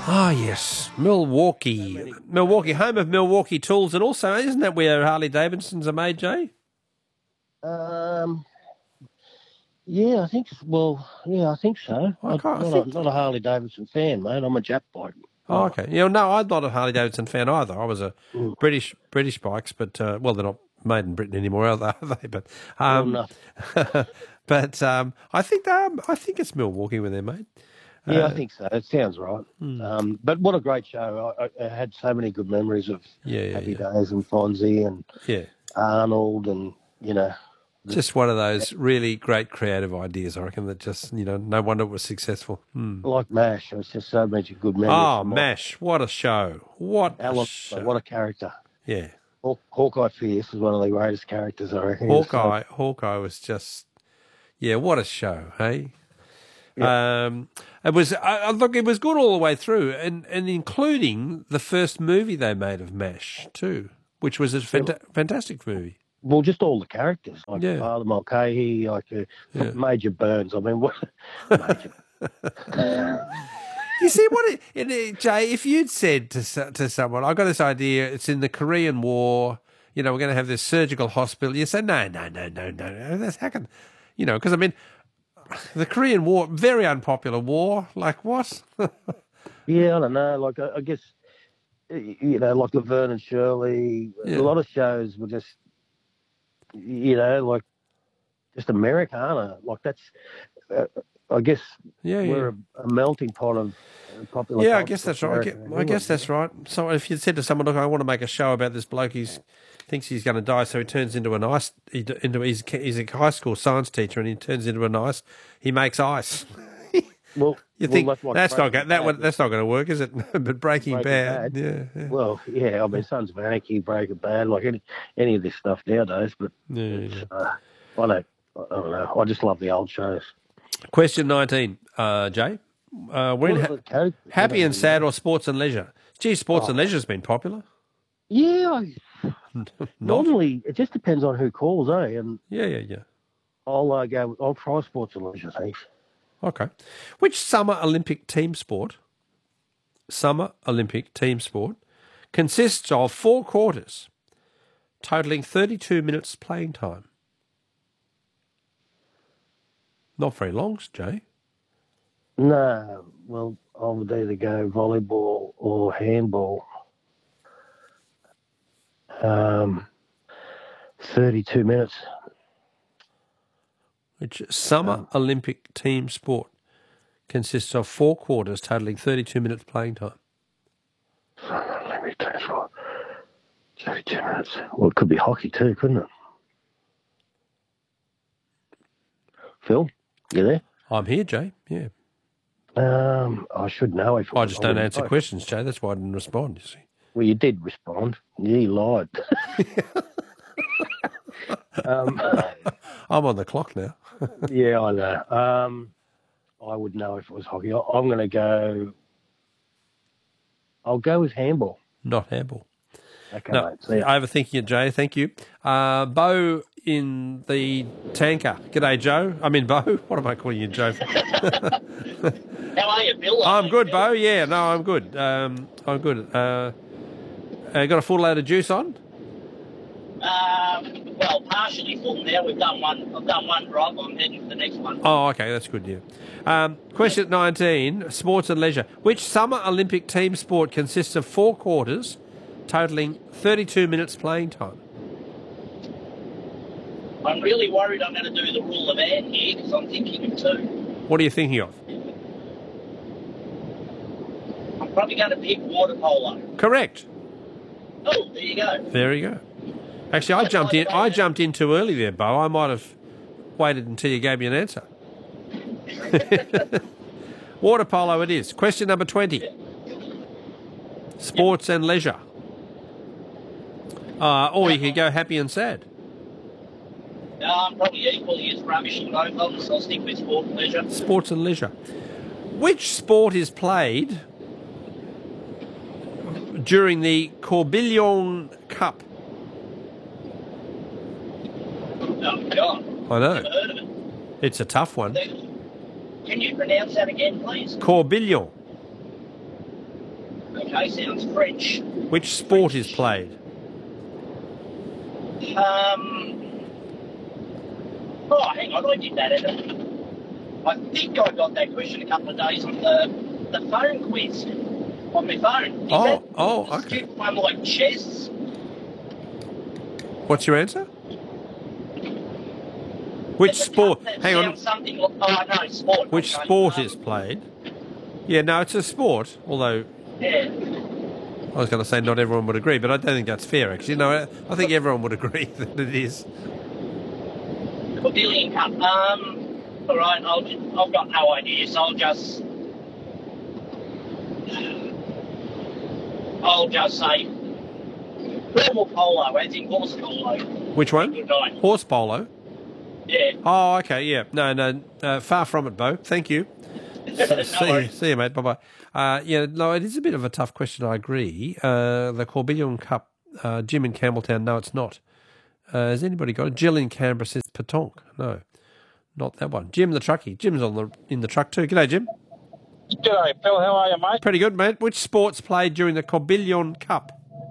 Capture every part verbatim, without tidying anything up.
Ah, yes, Milwaukee. Milwaukee, home of Milwaukee Tools, and also, isn't that where Harley Davidsons are made, Jay? Um, yeah, I think. Well, yeah, I think so. I I'm can't- I not, think- a, not a Harley Davidson fan, mate. I'm a Jap bike. Oh, okay. Yeah, no, I'm not a Harley Davidson fan either. I was a Mm. British British bikes, but uh, well, they're not made in Britain anymore, are they? Are they? But um, Well, but um, I think they are, I think it's Milwaukee where they're made. Yeah, Uh, I think so. It sounds right. Hmm. Um, but what a great show! I, I, I had so many good memories of Yeah, yeah, Happy yeah. Days and Fonzie and Yeah. Arnold, and you know, Just one of those really great creative ideas, I reckon, that just, you know, no wonder it was successful. Hmm. like MASH. It was just so many good memories. Oh, from MASH, what a show. What a Alan, show. what a character! Yeah. Haw- Hawkeye Fierce was one of the greatest characters, I reckon. He was so- Hawkeye, Hawkeye was just, yeah, what a show, hey? Um, it was, I, I look, it was good all the way through, and, and including the first movie they made of MASH too, which was a fanta- fantastic movie. Well, just all the characters, like Yeah. Father Mulcahy, like uh, Yeah. Major Burns. I mean, what? Major, You see what, it, it, it- Jay? If you'd said to so- to someone, "I got this idea. It's in the Korean War. You know, we're going to have this surgical hospital." You say, "No, no, no, no, no, no. That's how can, you know?" Because I mean, the Korean War, very unpopular war. Like what? yeah, I don't know. Like, I, I guess, y- you know, like Laverne and Shirley. Yeah. A lot of shows were just, you know, like just Americana. Like that's, uh, I guess, Yeah, yeah. we're a, a melting pot of uh, popular. Yeah, I culture guess that's from right. I, America get, and I guess England. that's right. So if you said to someone, "Look, I want to make a show about this bloke. He's thinks he's going to die, so he turns into an ice. He, d- into he's, he's a high school science teacher, and he turns into an ice. He makes ice. Well, You well, think that's, like that's not Breaking go- that Bad. one, that's not going to work, is it? But Breaking, Breaking Bad, Bad. yeah, yeah. Well, yeah, I mean, Sons of Anarchy, Breaking Bad, like any any of this stuff nowadays. But Yeah, it's, yeah. uh, I don't, I don't know. I just love the old shows. Question nineteen, uh, Jay. Uh, we're in What ha- are the co- happy and what are sad or sports and leisure. Gee, sports Oh. and leisure's been popular. the- Yeah, I, Not. normally it just depends on who calls, eh? And Yeah, yeah, yeah. I'll uh, go. I'll try sports and leisure. Thanks. Okay. Which summer Olympic team sport, summer Olympic team sport, consists of four quarters, totaling thirty-two minutes playing time? Not very long, Jay. No, well, I would either go volleyball or handball. Um, thirty-two minutes. Which summer Olympic team sport consists of four quarters, totaling thirty-two minutes playing time? Let me take for thirty-two minutes. Well, it could be hockey too, couldn't it? Phil, you there? I'm here, Jay. Yeah. Um, I should know if it I was just don't hockey. answer Oh, questions, Jay. That's why I didn't respond, you see. Well, you did respond. You lied. um, I'm on the clock now. yeah, I know. Um, I would know if it was hockey. I- I'm going to go. I'll go with handball. Not handball. Okay, No, mate. See ya. overthinking it, Jay. Thank you. Uh, Bo in the tanker. G'day, Joe. I mean, Bo. What am I calling you, Joe? How are you, Bill? I'm good, Bo. Yeah, no, I'm good. Um, I'm good. Uh, uh, got a full load of juice on? Um, well, partially full now. We've done one. I've done one drop. I'm heading for the next one. Oh, okay, that's good, yeah. Um, question nineteen, sports and leisure. Which summer Olympic team sport consists of four quarters, totaling thirty-two minutes playing time? I'm really worried I'm going to do the rule of Anne here because I'm thinking of two. What are you thinking of? I'm probably going to pick water polo. Correct. Oh, there you go. There you go. Actually, I jumped in. I jumped in too early there, Bo. I might have waited until you gave me an answer. Water polo it is. Question number twenty. Sports and leisure. Uh, or you could go happy and sad. No, I'm probably equally as rubbish in both of them, so I'll stick with sport and leisure. Sports and leisure. Which sport is played during the Corbillon Cup? Oh, God. I know. Never heard of it. It's a tough one. Can you pronounce that again, please? Corbillon. Okay, sounds French. Which sport is played? Um. Oh, hang on, I did that, Evan. I think I got that question a couple of days on the the phone quiz on my phone. Is Oh, that oh, the okay. stupid one like chess? What's your answer? Which There's a sport? cup that Hang on. sounds Something like, oh no, sport. Which okay. sport um, is played? Yeah, no, it's a sport. Although Yeah. I was going to say not everyone would agree, but I don't think that's fair. Actually, you know, I think everyone would agree that it is. Pavilion Cup. Um. All right, I'll just, I've got no idea, so I'll just I'll just say normal polo, as in horse polo. Which one? Good night. Horse polo. Yeah. Oh, okay, yeah. No, no, uh, far from it, Bo. Thank you. No see, you, worries. see you, mate. Bye-bye. Uh, yeah, no, it is a bit of a tough question, I agree. Uh, the Corbillon Cup, uh, Jim in Campbelltown, no, it's not. Uh, has anybody got it? Jill in Canberra says Petanque. No, not that one. Jim the truckie. Jim's on the in the truck too. G'day, Jim. G'day, Phil. How are you, mate? Pretty good, mate. Which sports played during the Corbillon Cup?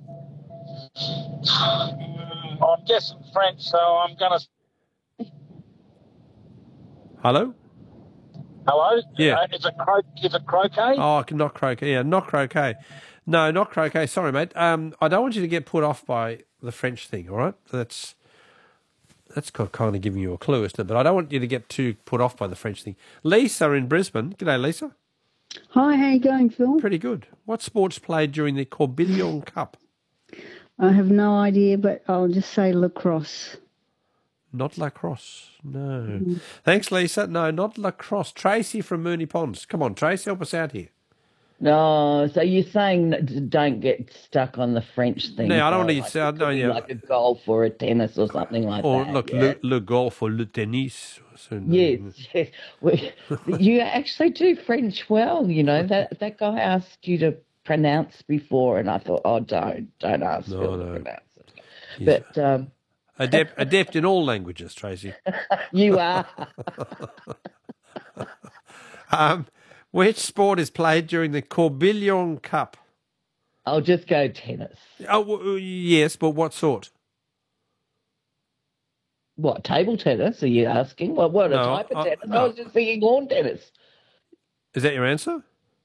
Mm, I'm guessing French, so I'm going to... Hello? Hello? Yeah. Uh, is, it cro- is it croquet? Oh, not croquet. Yeah, not croquet. No, not croquet. Sorry, mate. Um, I don't want you to get put off by the French thing, all right? That's that's kind of giving you a clue, isn't it? But I don't want you to get too put off by the French thing. Lisa in Brisbane. G'day, Lisa. Hi, how you going, Phil? Pretty good. What sports played during the Corbillon Cup? I have no idea, but I'll just say lacrosse. Not lacrosse. No. Mm. Thanks, Lisa. No, not lacrosse. Tracy from Moonee Ponds. Come on, Tracy, help us out here. No, so you're saying that don't get stuck on the French thing. No, I don't so want to like say, no, yeah. Like a golf or a tennis or something like or, that. Or look, yeah. le, le golf or le tennis. So no. Yes, yes. We, you actually do French well, you know. That that guy asked you to pronounce before, and I thought, oh, don't, don't ask no, Phil no. to pronounce it. He's but... Um, adept, adept in all languages, Tracy. You are. um, which sport is played during the Corbillon Cup? I'll just go tennis. Oh, yes, but what sort? What, table tennis, are you asking? What, what no, a type of I, tennis? no. I was just thinking lawn tennis. Is that your answer?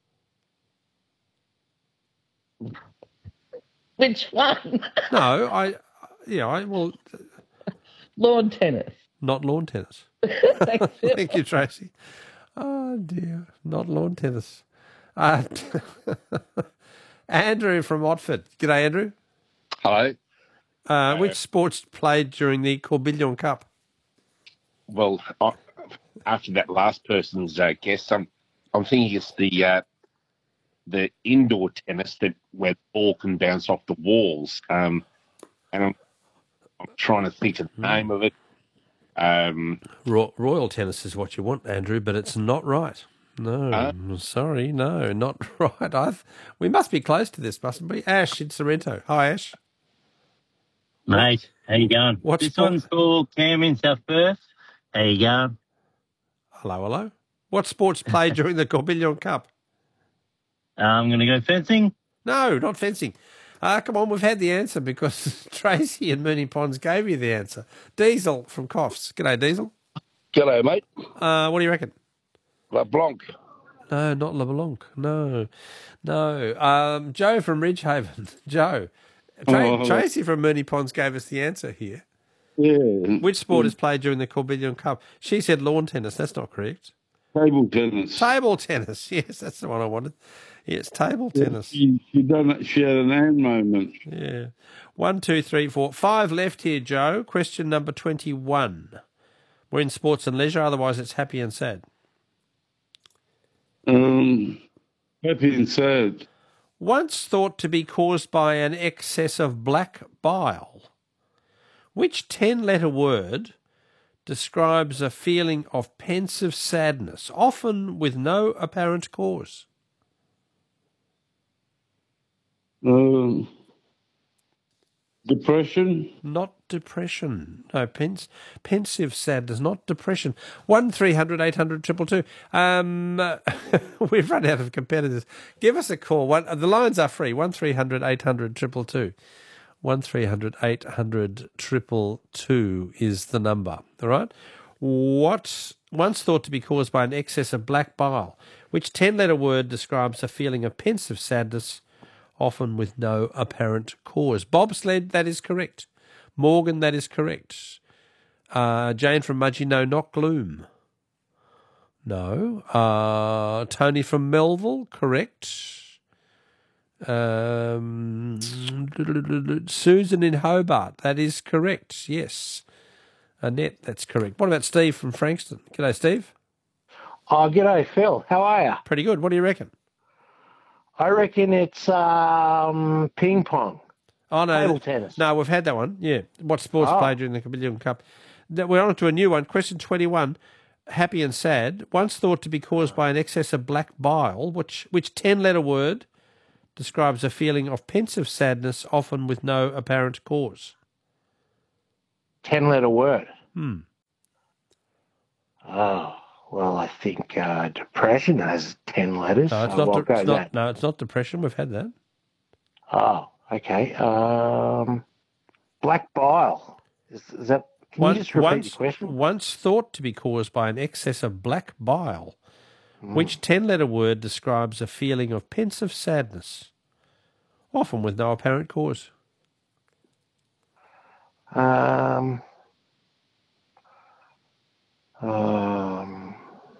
Which one? No, I, yeah, I, well... Lawn tennis. Not lawn tennis. Thanks, Thank you, Tracy. Oh, dear. Not lawn tennis. Uh, Andrew from Otford. G'day, Andrew. Hello. Uh, which sports played during the Corbillon Cup? Well, I, after that last person's uh, guess, I'm, I'm thinking it's the uh, the indoor tennis that where the ball can bounce off the walls. Um, and I'm, I'm trying to think of the name of it. Um, Ro- Royal tennis is what you want, Andrew, but it's not right. No, uh, I'm sorry, no, not right. I've, we must be close to this, mustn't we? Ash in Sorrento. Hi, Ash. Mate, how you going? What's this sport? one's called Cam in South Perth. How you going? Hello, hello. What sports played during the Corbillon Cup? Uh, I'm going to go fencing. No, not fencing. Uh, come on, we've had the answer because Tracy and Moonee Ponds gave you the answer. Diesel from Coffs. G'day, Diesel. G'day, mate. Uh, what do you reckon? La Blanc. No, not LeBlanc. No, no. Um, Joe from Ridgehaven. Joe. Tra- Oh. Tracy from Moonee Ponds gave us the answer here. Yeah. Which sport is played during the Corbillon Cup? She said lawn tennis. That's not correct. Table tennis. Table tennis. Yes, that's the one I wanted. Yes, table tennis. She, she done it. She had an hand moment. Yeah. One, two, three, four. Five left here, Joe. Question number twenty-one. We're in sports and leisure. Otherwise, it's happy and sad. Um, happy and sad. Once thought to be caused by an excess of black bile, which ten-letter word describes a feeling of pensive sadness, often with no apparent cause? Um, Depression? Not depression. No, pens- pensive sadness, not depression. One three hundred eight hundred triple two. Um, we've run out of competitors. Give us a call. One, the lines are free. One three hundred eight hundred triple two. One three hundred eight hundred triple two is the number. All right. What once thought to be caused by an excess of black bile, which ten-letter word describes a feeling of pensive sadness, often with no apparent cause. Bobsled, that is correct. Morgan, that is correct. Uh, Jane from Mudgee, no, not gloom. No. Uh, Tony from Melville, correct. Um, Susan in Hobart, that is correct, yes. Annette, that's correct. What about Steve from Frankston? G'day, Steve. Oh, g'day, Phil. How are you? Pretty good. What do you reckon? I reckon it's um, ping pong. Oh, no. Table tennis. No, we've had that one, yeah. What sports Oh. played during the Cabellion Cup? Th- We're on to a new one. Question twenty-one. Happy and sad. Once thought to be caused by an excess of black bile, which which ten-letter word describes a feeling of pensive sadness, often with no apparent cause. Ten-letter word. Hmm. Oh, well, I think uh, depression has ten letters. No, it's so not. I'll De- go it's not that. no, it's not depression. We've had that. Oh, okay. Um, black bile. Is, is that? Can Once, you just repeat once, the question? once thought to be caused by an excess of black bile, Hmm. which ten-letter word describes a feeling of pensive sadness, often with no apparent cause. Um, um,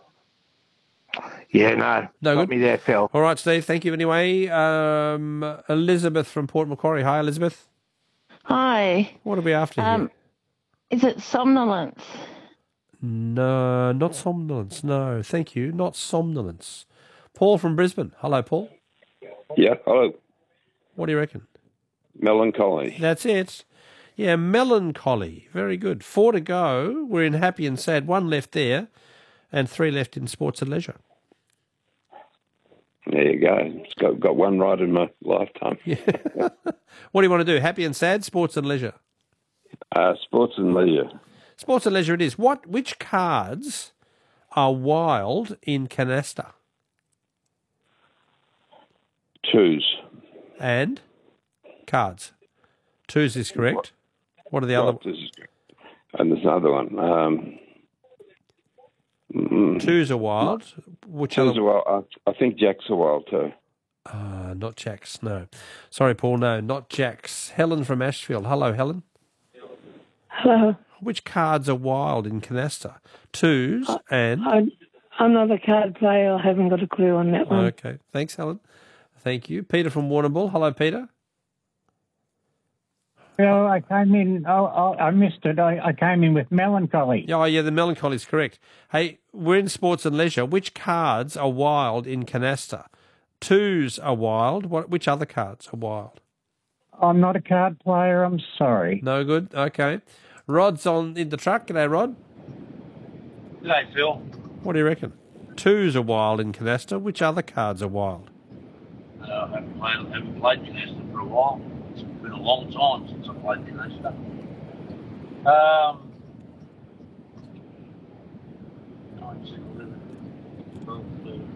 yeah, no. No got good. me there, Phil. All right, Steve. Thank you anyway. Um, Elizabeth from Port Macquarie. Hi, Elizabeth. Hi. What are we after Um, here? is it somnolence? No, not somnolence. No, thank you. Not somnolence. Paul from Brisbane. Hello, Paul. Yeah, hello. What do you reckon? Melancholy. That's it. Yeah, melancholy. Very good. Four to go. We're in happy and sad. One left there, and three left in sports and leisure. There you go. It's got, got one right in my lifetime. Yeah. What do you want to do? Happy and sad, sports and leisure. Uh, sports and leisure. Sports and leisure it is. What? Which cards are wild in canasta? Twos. And cards. Twos is correct. What are the other? Right, this is- and there's another one. Um, mm, Twos are wild. Which twos other? are wild. I, I think Jacks are wild too. Uh, not Jacks, no. Sorry, Paul, no, not Jacks. Helen from Ashfield. Hello, Helen. Hello. Which cards are wild in canasta? Twos Uh, and... I'm, I'm not a card player. I haven't got a clue on that one. Okay, thanks, Helen. Thank you. Peter from Warrnambool. Hello, Peter. Well, I came in, oh, oh, I missed it. I, I came in with melancholy. Oh, yeah, the melancholy is correct. Hey, we're in sports and leisure. Which cards are wild in canasta? Twos are wild. What? Which other cards are wild? I'm not a card player. I'm sorry. No good. Okay. Rod's on in the truck. G'day, Rod. G'day, Phil. What do you reckon? Twos are wild in canasta. Which other cards are wild? Uh, I haven't played, haven't played Canasta for a while. It's been a long time since I played Canasta. Um, nine, ten, eleven, twelve, thirteen.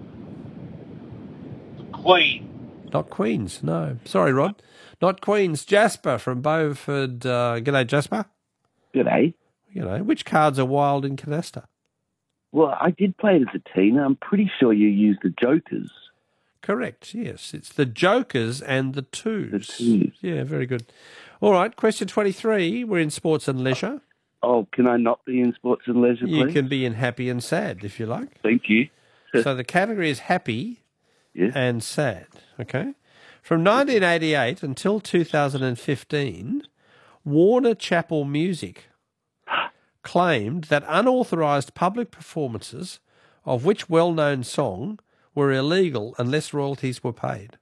The Queen. Not Queens. No. Sorry, Rod. Not Queens. Jasper from Beaufort. Uh, g'day, Jasper. G'day. You know, which cards are wild in canasta? Well, I did play it as a teen. I'm pretty sure you used the Jokers. Correct, yes. It's the Jokers and the twos. The twos. Yeah, very good. All right, question twenty-three. We're in sports and leisure. Oh, can I not be in sports and leisure, You please? can be in happy and sad, if you like. Thank you. So the category is happy Yeah. and sad, okay? From nineteen eighty-eight until two thousand fifteen, Warner Chappell Music claimed that unauthorised public performances of which well-known song were illegal unless royalties were paid.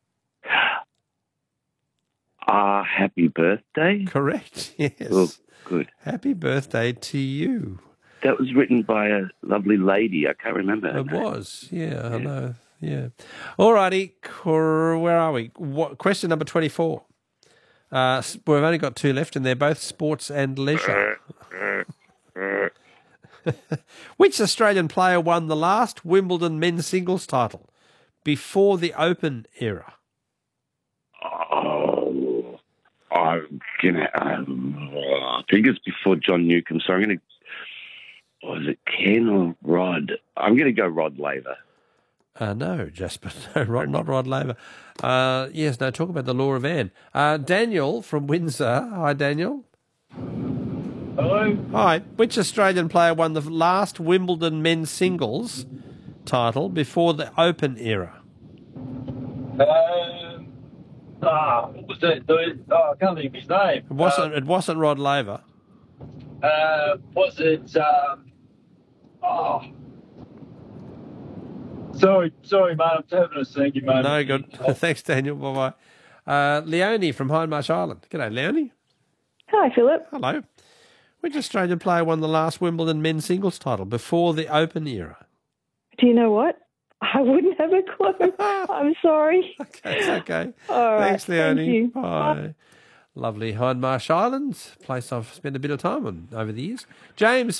Ah, happy birthday. Correct, yes. Oh, good. Happy birthday to you. That was written by a lovely lady. I can't remember her It name. was, yeah, I know, yeah. All righty, where are we? What, question number twenty-four. Uh, s- we've only got two left, and they're both sports and leisure. Which Australian player won the last Wimbledon men's singles title before the Open era? Oh, I'm gonna. Um, I think it's before John Newcombe, so I'm gonna. Was it Ken or Rod? I'm gonna go Rod Laver. Uh, no, Jasper, no, Rod, not Rod Laver. Uh, yes, no, talk about the law of Anne. Uh, Daniel from Windsor. Hi, Daniel. Hello. Hi. Which Australian player won the last Wimbledon men's singles title before the Open era? Um, ah, what was that? The, oh, I can't think of his name. It wasn't. it wasn't Rod Laver. Uh, was it? Um, oh, sorry, sorry, mate. I'm having a sneaky moment. No, good. Thanks, Daniel. Bye bye. Uh, Leonie from Hindmarsh Island. G'day, Leonie. Hi, Philip. Hello. Which Australian player won the last Wimbledon men's singles title before the Open era? Do you know what? I wouldn't have a clue. I'm sorry. Okay, it's okay. All right. Thanks, Leonie. Thank you. Bye. Lovely Hindmarsh Island, place I've spent a bit of time on over the years. James